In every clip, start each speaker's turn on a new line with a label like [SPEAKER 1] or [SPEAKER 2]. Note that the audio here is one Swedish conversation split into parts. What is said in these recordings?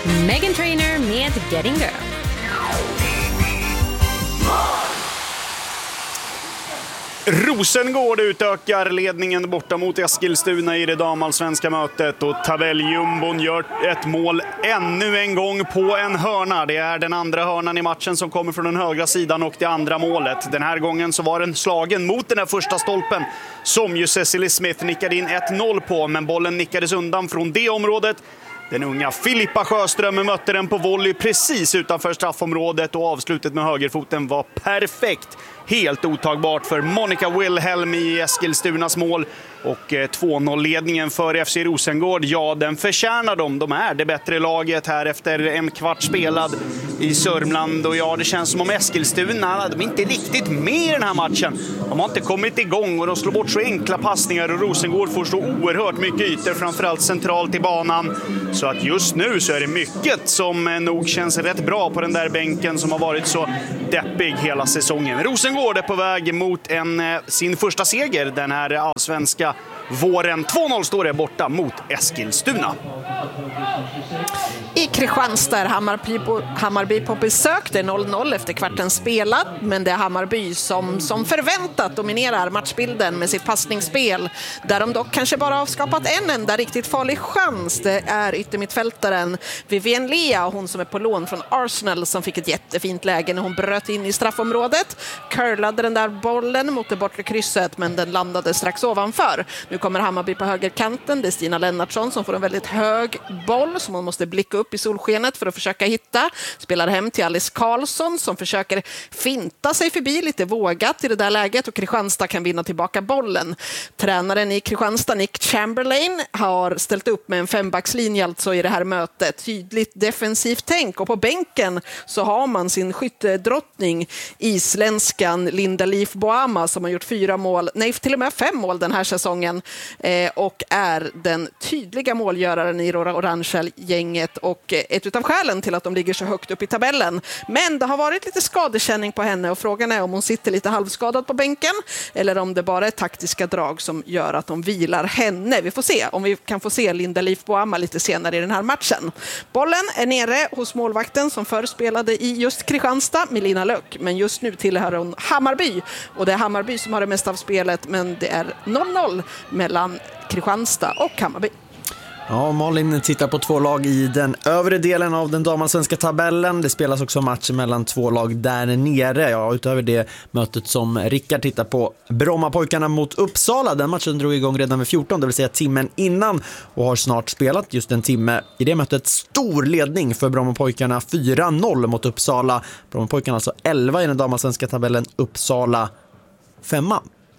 [SPEAKER 1] Meghan Trainor med Getting Girl.
[SPEAKER 2] Rosengård utökar ledningen borta mot Eskilstuna i det damallsvenska mötet och tabelljumbon gör ett mål ännu en gång på en hörna. Det är den andra hörnan i matchen som kommer från den högra sidan och det andra målet. Den här gången så var den slagen mot den här första stolpen som ju Cecily Smith nickade in 1-0 på, men bollen nickades undan från det området. Den unga Filippa Sjöström mötte den på volley precis utanför straffområdet och avslutet med högerfoten var perfekt. Helt otagbart för Monica Wilhelm i Eskilstunas mål. Och 2-0-ledningen för FC Rosengård, ja, den förtjänar de. De är det bättre laget här efter en kvart spelad i Sörmland. Och ja, det känns som om Eskilstuna, de är inte riktigt med i den här matchen. De har inte kommit igång och de slår bort så enkla passningar. Och Rosengård får så oerhört mycket ytor, framförallt centralt i banan. Så att just nu så är det mycket som nog känns rätt bra på den där bänken som har varit så deppig hela säsongen. Rosengård är på väg mot sin första seger den här allsvenska våren. 2-0 står det borta mot Eskilstuna.
[SPEAKER 3] I Kristianstad är Hammarby på besök. Det är 0-0 efter kvarten spelad, men det är Hammarby som förväntat dominerar matchbilden med sitt passningsspel, där de dock kanske bara har skapat en enda riktigt farlig chans. Det är yttermittfältaren Vivienne Lea, hon som är på lån från Arsenal, som fick ett jättefint läge när hon bröt in i straffområdet. Curlade den där bollen mot det bortre krysset, men den landade strax ovanför. Nu kommer Hammarby på högerkanten. Det är Stina Lennartsson som får en väldigt hög boll som hon måste blicka upp i solskenet för att försöka hitta. Spelar hem till Alice Karlsson som försöker finta sig förbi lite vågat i det där läget, och Kristianstad kan vinna tillbaka bollen. Tränaren i Kristianstad, Nick Chamberlain, har ställt upp med en 5-backslinje alltså i det här mötet. Tydligt defensivt tänk, och på bänken så har man sin skyttedrottning, isländskan Linda Leaf Boama, som har gjort 4 mål, nej till och med 5 mål den här säsongen, och är den tydliga målgöraren i orangea gänget och ett utav skälen till att de ligger så högt upp i tabellen. Men det har varit lite skadekänning på henne, och frågan är om hon sitter lite halvskadad på bänken eller om det bara är taktiska drag som gör att de vilar henne. Vi får se om vi kan få se Linda Leaf Boama lite senare i den här matchen. Bollen är nere hos målvakten som förr spelade i just Kristianstad, Melina Löck, men just nu tillhör hon Hammarby, och det är Hammarby som har det mesta av spelet, men det är 0-0 mellan Kristianstad och Hammarby.
[SPEAKER 4] Ja, Malin tittar på 2 lag i den övre delen av den damallsvenska tabellen. Det spelas också matcher mellan 2 lag där nere. Ja, utöver det mötet som Rickard tittar på, Brommapojkarna mot Uppsala. Den matchen drog igång redan vid 14, det vill säga timmen innan, och har snart spelat just en timme. I det mötet stor ledning för Brommapojkarna, 4-0 mot Uppsala. Brommapojkarna alltså 11 i den damallsvenska tabellen, Uppsala 5.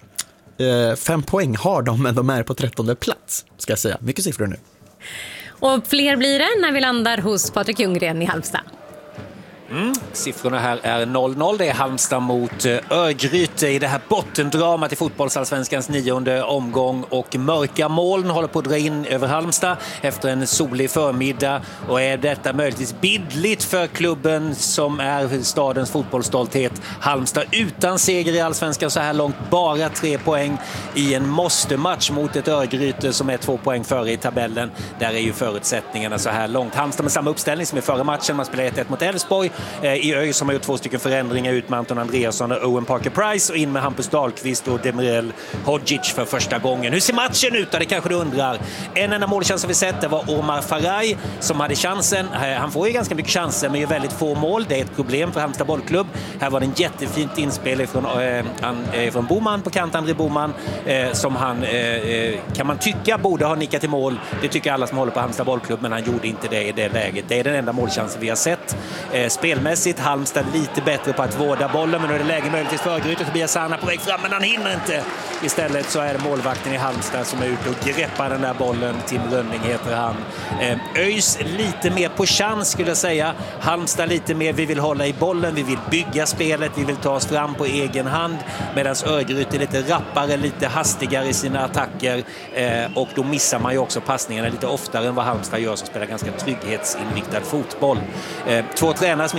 [SPEAKER 4] 5 poäng har de, men de är på 13:e plats, ska jag säga. Mycket siffror nu.
[SPEAKER 1] Och fler blir det när vi landar hos Patrik Ljunggren i Halmstad.
[SPEAKER 5] Siffrorna här är 0-0. Det är Halmstad mot Örgryte i det här bottendramat i fotbollsallsvenskans 9:e omgång, och mörka moln håller på att dra in över Halmstad efter en solig förmiddag. Och är detta möjligtvis bidligt för klubben som är stadens fotbollsstolthet? Halmstad utan seger i allsvenskan så här långt, bara 3 poäng i en måste-match mot ett Örgryte som är 2 poäng före i tabellen. Där är ju förutsättningarna så här långt. Halmstad med samma uppställning som i förra matchen. Man spelar 1-1 mot Elfsborg. I ÖIS som har gjort 2 stycken förändringar, ut med Anton Andreasson och Owen Parker-Price, och in med Hampus Dahlqvist och Demirel Hodgic för första gången. Hur ser matchen ut? Det kanske du undrar. En enda målchans som vi sett, det var Omar Faraj som hade chansen. Han får ju ganska mycket chanser men gör väldigt få mål. Det är ett problem för Halmstad bollklubb. Här var det en jättefint inspel från Boman på kant, André Boman, som han kan man tycka borde ha nickat i mål. Det tycker alla som håller på Halmstad bollklubb, men han gjorde inte det i det läget. Det är den enda målchansen vi har sett. Spelmässigt Halmstad lite bättre på att vårda bollen, men nu är det läge möjligtvis för Örgryte. Tobias Sana på väg fram, men han hinner inte. Istället så är det målvakten i Halmstad som är ute och greppar den där bollen. Tim Rönning heter han. ÖIS lite mer på chans skulle jag säga. Halmstad lite mer, vi vill hålla i bollen, vi vill bygga spelet, vi vill ta oss fram på egen hand, medan Örgryte är lite rappare, lite hastigare i sina attacker, och då missar man ju också passningarna lite oftare än vad Halmstad gör, som spelar ganska trygghetsinriktad fotboll. 2 tränare som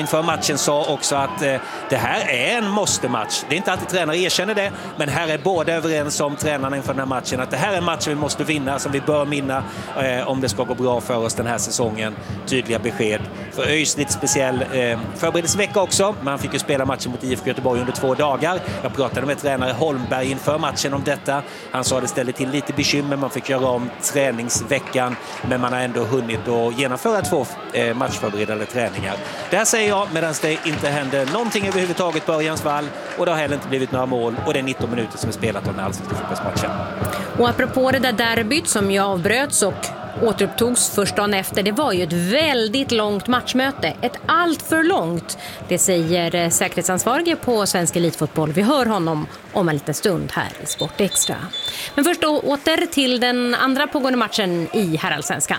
[SPEAKER 5] inför matchen sa också att det här är en måste-match. Det är inte alltid tränare erkänner det, men här är båda överens om, tränarna inför den här matchen, att det här är en match vi måste vinna, som vi bör vinna om det ska gå bra för oss den här säsongen. Tydliga besked. För ÖIS lite speciell förberedelsevecka också. Man fick ju spela matchen mot IFK Göteborg under 2 dagar. Jag pratade med tränare Holmberg inför matchen om detta. Han sa att det ställde till lite bekymmer. Man fick göra om träningsveckan, men man har ändå hunnit att genomföra 2 matchförberedande träningar. Det här säger jag medan det inte händer någonting överhuvudtaget på Örjans vall, och det har heller inte blivit några mål, och det är 19 minuter som är spelat om den allsvenska fotbollsmatchen.
[SPEAKER 1] Och apropå det där derbyt som ju avbröts och återupptogs först dagen efter, det var ju ett väldigt långt matchmöte. Ett allt för långt. Det säger säkerhetsansvarige på Svensk Elitfotboll. Vi hör honom om en liten stund här i Sport Extra. Men först då åter till den andra pågående matchen i herrallsvenskan.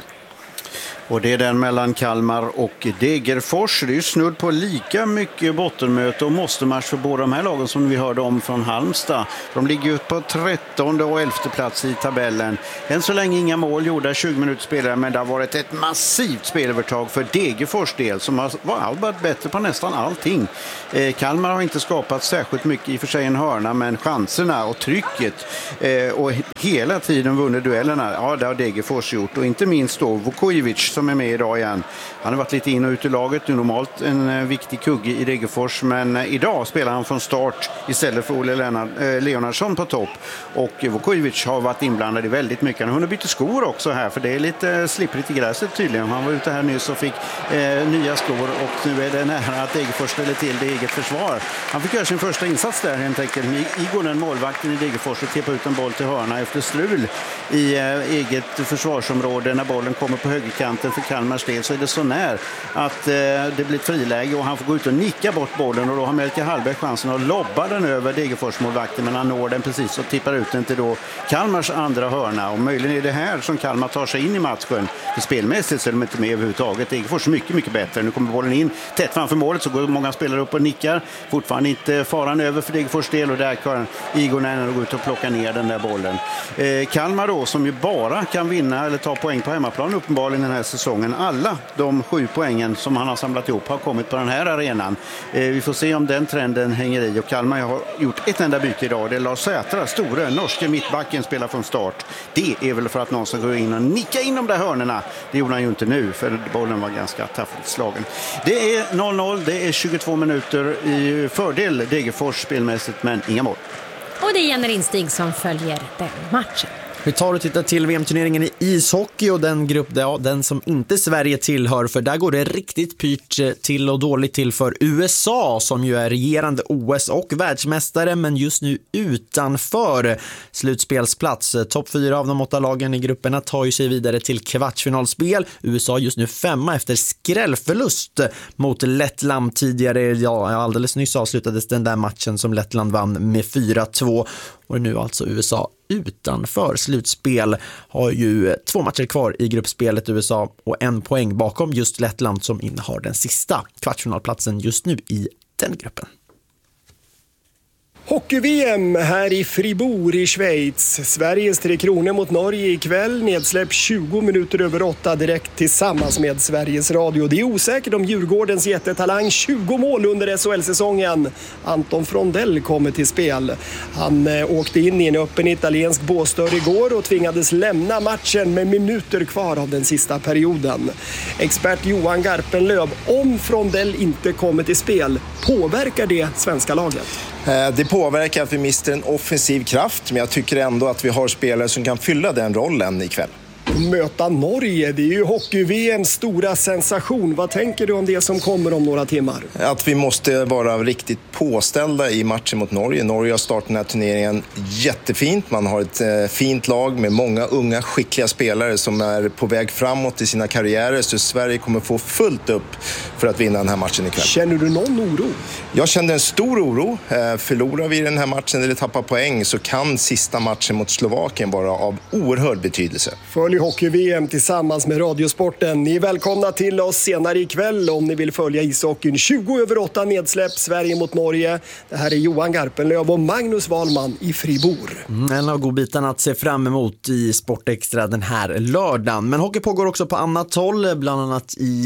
[SPEAKER 6] Och det är den mellan Kalmar och Degerfors. Det är ju snudd på lika mycket bottenmöte och måste-match för båda de här lagen som vi hörde om från Halmstad. De ligger ju på 13:e och 11:e plats i tabellen. Än så länge inga mål gjorda, 20 minuter spelare, men det har varit ett massivt spelövertag för Degerfors del som har varit bättre på nästan allting. Kalmar har inte skapat särskilt mycket, i och för sig en hörna, men chanserna och trycket och hela tiden vunnit duellerna, ja, det har Degerfors gjort. Och inte minst då Vukojevic som är med idag igen. Han har varit lite in och ut i laget, normalt en viktig kugge i Degerfors, men idag spelar han från start istället för Olle Leonardsson på topp. Och Vukojevic har varit inblandad i väldigt mycket. Han har hunnit byta skor också här, för det är lite slipprigt i gräset tydligen. Han var ute här nyss och fick nya skor, och nu är det nära att Degerfors ställer till det eget försvar. Han fick göra sin första insats där helt enkelt. Igor, den målvakten i Degerfors, och teppa ut en boll till hörna efter strul i eget försvarsområde. När bollen kommer på högerkanten för Kalmars del så är det så när att det blir ett friläge och han får gå ut och nicka bort bollen, och då har Melke Hallberg chansen att lobba den över Degerfors-målvakten, men han når den precis och tippar ut den till då Kalmars andra hörna, och möjligen är det här som Kalmar tar sig in i matchen. För spelmässigt så är de inte med överhuvudtaget. Degerfors är mycket, mycket bättre. Nu kommer bollen in tätt framför målet, så går många spelare upp och nickar. Fortfarande inte faran över för Degerfors del, och där kan Igor Närnen gå ut och plocka ner den där bollen. Kalmar då, som ju bara kan vinna eller ta poäng på hemmaplan uppenbarligen den här säsongen. Alla de 7 poängen som han har samlat ihop har kommit på den här arenan. Vi får se om den trenden hänger i, och Kalmar har gjort ett enda byte idag. Det är Lars Sätra, stora norska mittbacken, spelar från start. Det är väl för att någon ska gå in och nicka in de där hörnerna. Det gjorde han ju inte nu, för bollen var ganska taffligt slagen. Det är 0-0, det är 22 minuter i fördel Degerfors spelmässigt, men inga mål.
[SPEAKER 1] Och det är Jenny Rinstig som följer den matchen.
[SPEAKER 4] Vi tar och tittar till VM-turneringen i ishockey och den grupp den som inte Sverige tillhör, för där går det riktigt pyrt till och dåligt till för USA, som ju är regerande OS- och världsmästare, men just nu utanför slutspelsplats. Topp 4 av de 8 lagen i grupperna tar ju sig vidare till kvartsfinalspel. USA just nu 5 efter skrällförlust mot Lettland tidigare. Alldeles nyss avslutades den där matchen som Lettland vann med 4-2. Och nu alltså USA utanför slutspel, har ju 2 matcher kvar i gruppspelet USA och 1 poäng bakom just Lettland som innehar den sista kvartsfinalplatsen just nu i den gruppen.
[SPEAKER 7] Hockey-VM här i Fribourg i Schweiz. Sveriges 3 kronor mot Norge ikväll. Nedsläpp 20 minuter över 8 direkt tillsammans med Sveriges Radio. Det är osäkert om Djurgårdens jättetalang 20 mål under SHL-säsongen. Anton Frondell kommer till spel. Han åkte in i en öppen italiensk båsdörr igår och tvingades lämna matchen med minuter kvar av den sista perioden. Expert Johan Garpenlöv, om Frondell inte kommer till spel, påverkar det svenska laget?
[SPEAKER 8] Det påverkar att vi mister en offensiv kraft, men jag tycker ändå att vi har spelare som kan fylla den rollen ikväll.
[SPEAKER 7] Möta Norge, det är ju hockey-VMs stora sensation. Vad tänker du om det som kommer om några timmar?
[SPEAKER 8] Att vi måste vara riktigt påställda i matchen mot Norge. Norge har startat den här turneringen jättefint. Man har ett fint lag med många unga, skickliga spelare som är på väg framåt i sina karriärer. Så Sverige kommer få fullt upp för att vinna den här matchen ikväll.
[SPEAKER 7] Känner du någon oro?
[SPEAKER 8] Jag känner en stor oro. Förlorar vi den här matchen eller tappar poäng så kan sista matchen mot Slovakien vara av oerhörd betydelse.
[SPEAKER 7] Följ Hockey-VM tillsammans med Radiosporten. Ni är välkomna till oss senare ikväll om ni vill följa ishockeyn. 20 över 8 nedsläpp, Sverige mot Norge. Det här är Johan Garpenlöv och Magnus Wahlman i Fribourg. En
[SPEAKER 4] av godbitarna att se fram emot i Sport Extra den här lördagen. Men hockey pågår också på annat håll, bland annat i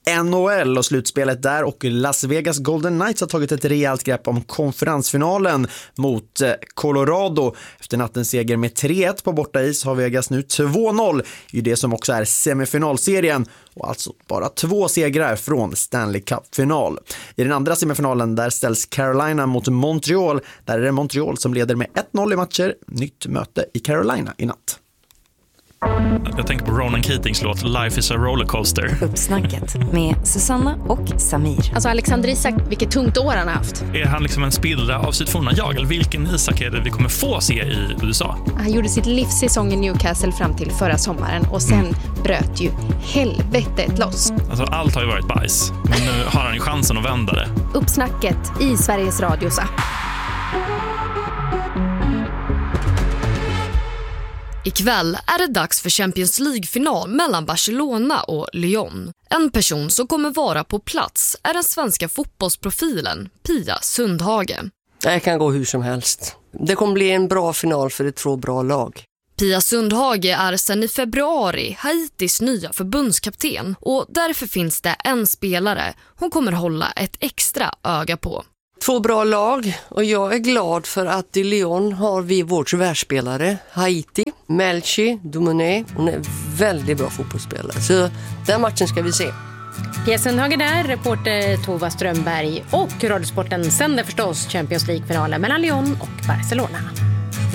[SPEAKER 4] NHL och slutspelet där, och Las Vegas Golden Knights har tagit ett rejält grepp om konferensfinalen mot Colorado. Efter nattens seger med 3-1 på bortais har Vegas nu 2-0 i det som också är semifinalserien, och alltså bara 2 segrar från Stanley Cup-final. I den andra semifinalen där ställs Carolina mot Montreal. Där är det Montreal som leder med 1-0 i matcher. Nytt möte i Carolina i natt.
[SPEAKER 9] Jag tänker på Ronan Keatings låt Life is a rollercoaster.
[SPEAKER 10] Uppsnacket med Susanna och Samir.
[SPEAKER 11] Alltså Alexander Isak, vilket tungt år han har haft.
[SPEAKER 9] Är han liksom en spillra av sitt forna jag? Eller vilken Isak är det vi kommer få se i USA?
[SPEAKER 11] Han gjorde sitt livssäsong i Newcastle fram till förra sommaren och sen bröt ju helvetet loss.
[SPEAKER 9] Alltså allt har ju varit bajs, men nu har han ju chansen att vända det.
[SPEAKER 11] Uppsnacket i Sveriges Radios app.
[SPEAKER 12] Ikväll är det dags för Champions League-final mellan Barcelona och Lyon. En person som kommer vara på plats är den svenska fotbollsprofilen Pia Sundhage.
[SPEAKER 13] Det kan gå hur som helst. Det kommer bli en bra final för 2 bra lag.
[SPEAKER 12] Pia Sundhage är sedan i februari Haitis nya förbundskapten, och därför finns det en spelare hon kommer hålla ett extra öga på.
[SPEAKER 13] 2 bra lag, och jag är glad för att i Lyon har vi vårt världsspelare Haiti, Melchi Dumonet. Hon är väldigt bra fotbollsspelare, så den matchen ska vi se.
[SPEAKER 1] Pia Sundhage där, reporter Tova Strömberg, och Radiosporten sänder förstås Champions League-finalen mellan Lyon och Barcelona.